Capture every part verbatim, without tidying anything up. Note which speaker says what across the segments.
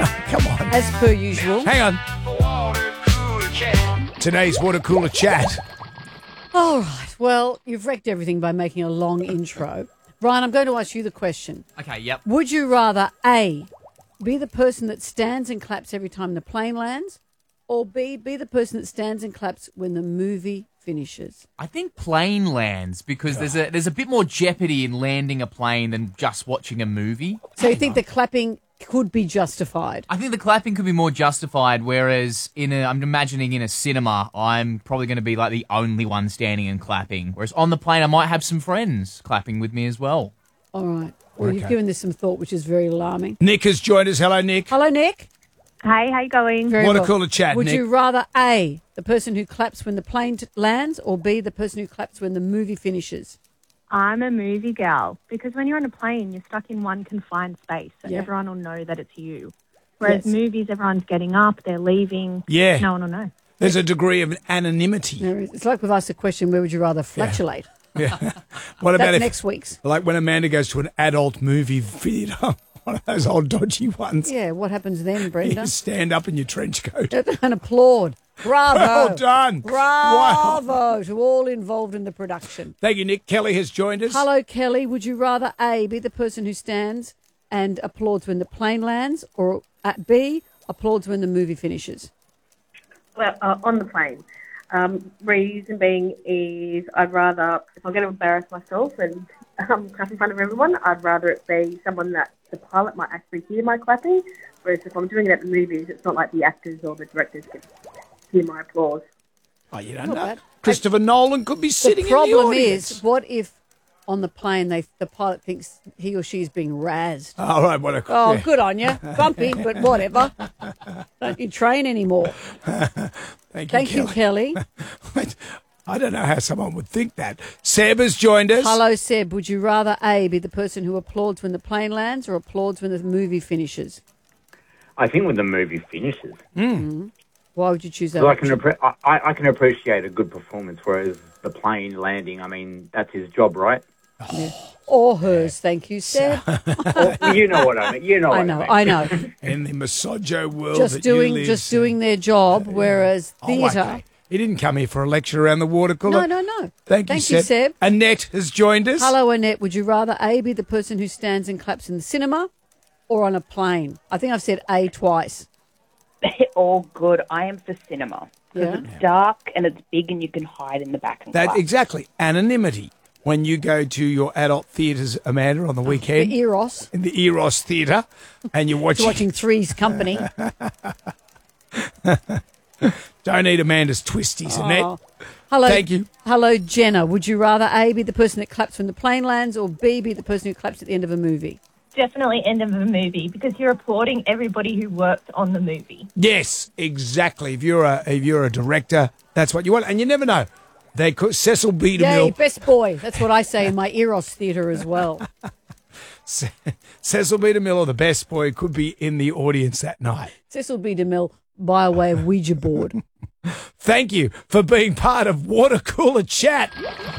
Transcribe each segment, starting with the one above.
Speaker 1: Come on.
Speaker 2: As per usual.
Speaker 1: Hang on. Today's water cooler chat.
Speaker 2: All right. Well, you've wrecked everything by making a long intro. Brian, I'm going to ask you the question.
Speaker 3: Okay, yep.
Speaker 2: Would you rather, A, be the person that stands and claps every time the plane lands, or B, be the person that stands and claps when the movie finishes?
Speaker 3: I think plane lands because there's a there's a bit more jeopardy in landing a plane than just watching a movie.
Speaker 2: So you think the clapping could be justified?
Speaker 3: I think the clapping could be more justified, whereas in a, I'm imagining in a cinema, I'm probably going to be like the only one standing and clapping. Whereas on the plane, I might have some friends clapping with me as well.
Speaker 2: All right. Well,
Speaker 1: Okay.
Speaker 2: you've given this some thought, which is very alarming.
Speaker 1: Nick has joined us. Hello, Nick.
Speaker 2: Hello, Nick.
Speaker 4: Hey, how you going?
Speaker 2: Very
Speaker 1: Water
Speaker 2: well.
Speaker 1: cooler chat,
Speaker 2: Would
Speaker 1: Nick.
Speaker 2: you rather, A, the person who claps when the plane t- lands, or B, the person who claps when the movie finishes?
Speaker 4: I'm a movie gal because when you're on a plane, you're stuck in one confined space, so
Speaker 2: Yeah.
Speaker 4: everyone will know that it's you. Whereas
Speaker 2: Yes.
Speaker 4: movies, everyone's getting up, they're leaving.
Speaker 1: Yeah.
Speaker 4: No one will know.
Speaker 1: There's a degree of anonymity.
Speaker 2: There is. It's like we've asked the question, where would you rather flatulate?
Speaker 1: Yeah. What about
Speaker 2: That's
Speaker 1: if,
Speaker 2: next week's.
Speaker 1: like when Amanda goes to an adult movie theatre, one of those old dodgy ones,
Speaker 2: Yeah, what happens then, Brenda?
Speaker 1: you stand up in your trench coat.
Speaker 2: And applaud. Bravo.
Speaker 1: Well done. Wow.
Speaker 2: Bravo to all involved in the production.
Speaker 1: Thank you, Nick. Kelly has joined us.
Speaker 2: Hello, Kelly. Would you rather, A, be the person who stands and applauds when the plane lands, or at B, applauds when the movie finishes?
Speaker 5: Well, uh, on the plane. Um, reason being is I'd rather, if I'm going to embarrass myself and um, clap in front of everyone, I'd rather it be someone that the pilot might actually hear my clapping. Whereas if I'm doing it at the movies, it's not like the actors or the directors can hear my applause.
Speaker 1: Oh, you don't
Speaker 2: Not
Speaker 1: know.
Speaker 2: bad.
Speaker 1: Christopher Nolan could be sitting
Speaker 2: The problem
Speaker 1: in the audience.
Speaker 2: is, what if on the plane they the pilot thinks he or she is being razzed?
Speaker 1: All right, what a...
Speaker 2: Oh,
Speaker 1: yeah.
Speaker 2: good on you. Bumpy, but whatever. Don't you train anymore.
Speaker 1: Thank you,
Speaker 2: Thank you,
Speaker 1: Kelly.
Speaker 2: Kelly.
Speaker 1: Wait, I don't know how someone would think that. Seb has joined us.
Speaker 2: Hello, Seb. Would you rather, A, be the person who applauds when the plane lands, or applauds when the movie finishes?
Speaker 6: I think when the movie finishes,
Speaker 2: Why would you choose that?
Speaker 6: so I can
Speaker 2: option?
Speaker 6: appre- I, I can appreciate a good performance, whereas the plane landing, I mean, that's his job, right?
Speaker 2: Or hers, thank you, Seb.
Speaker 6: Well, you know what I mean. You know what
Speaker 2: I know,
Speaker 6: mean.
Speaker 2: I know.
Speaker 1: In the misogyny world
Speaker 2: Just
Speaker 1: that
Speaker 2: doing,
Speaker 1: you live
Speaker 2: just
Speaker 1: in.
Speaker 2: doing their job, whereas
Speaker 1: Oh,
Speaker 2: theatre.
Speaker 1: okay. He didn't come here for a lecture around the water cooler.
Speaker 2: No, no, no.
Speaker 1: Thank you,
Speaker 2: Thank
Speaker 1: Seb.
Speaker 2: you, Seb.
Speaker 1: Annette has joined us.
Speaker 2: Hello, Annette. Would you rather A, be the person who stands and claps in the cinema, or on a plane? I think I've said A twice.
Speaker 7: All good. I am for cinema.
Speaker 2: Yeah.
Speaker 7: It's dark and it's big and you can hide in the back and
Speaker 1: That
Speaker 7: clap.
Speaker 1: exactly. Anonymity. When you go to your adult theatres, Amanda, on the weekend,
Speaker 2: The Eros.
Speaker 1: in the Eros Theatre, and you're watching...
Speaker 2: Watching Three's Company.
Speaker 1: Don't eat Amanda's twisties, Annette.
Speaker 2: Oh. Hello.
Speaker 1: Thank you.
Speaker 2: Hello, Jenna. Would you rather A, be the person that claps when the plane lands, or B, be the person who claps at the end of a movie?
Speaker 8: Definitely end of a movie because you're applauding everybody who worked on the movie.
Speaker 1: Yes, exactly. If you're a if you're a director, that's what you want. And you never know. They could, Cecil B.
Speaker 2: Yay,
Speaker 1: DeMille,
Speaker 2: best boy. That's what I say in my Eros theatre as well.
Speaker 1: Cecil B. DeMille, the best boy, could be in the audience that night.
Speaker 2: Cecil B. DeMille by way of Ouija board.
Speaker 1: Thank you for being part of Water Cooler Chat.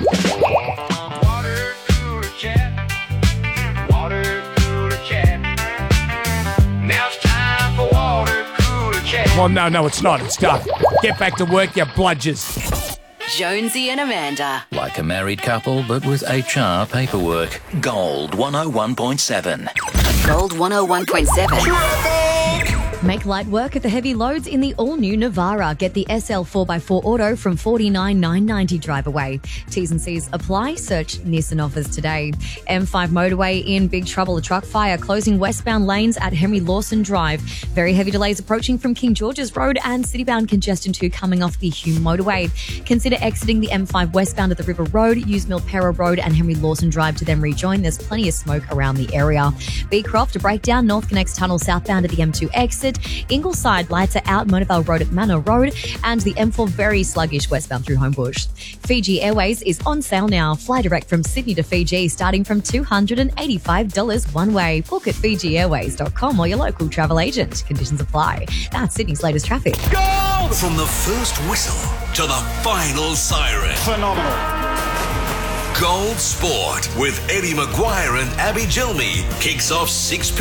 Speaker 9: Water cooler chat. Water cooler chat. Now it's time for water cooler chat.
Speaker 1: Well, no, no, it's not. It's done. Get back to work, you bludgers.
Speaker 10: Jonesy and Amanda.
Speaker 11: Like a married couple, but with H R paperwork. Gold one oh one point seven.
Speaker 10: Gold one oh one point seven.
Speaker 12: Make light work of the heavy loads in the all-new Navara. Get the S L four by four Auto from forty-nine thousand nine hundred ninety drive away. T's and C's apply. Search Nissan offers today. M five motorway in big trouble. A truck fire closing westbound lanes at Henry Lawson Drive. Very heavy delays approaching from King George's Road and citybound congestion too coming off the Hume motorway. Consider exiting the M five westbound at the River Road. Use Milpera Road and Henry Lawson Drive to then rejoin. There's plenty of smoke around the area. Beecroft, a breakdown. North Connects Tunnel southbound at the M two exit. Ingleside, lights are out, Monavale Road at Manor Road, and the M four very sluggish westbound through Homebush. Fiji Airways is on sale now. Fly direct from Sydney to Fiji starting from two hundred eighty-five dollars one way. Book at fiji airways dot com or your local travel agent. Conditions apply. That's Sydney's latest traffic.
Speaker 9: Go! From the first whistle to the final siren. Phenomenal. Gold Sport with Eddie Maguire and Abby Gilmy kicks off six p.m.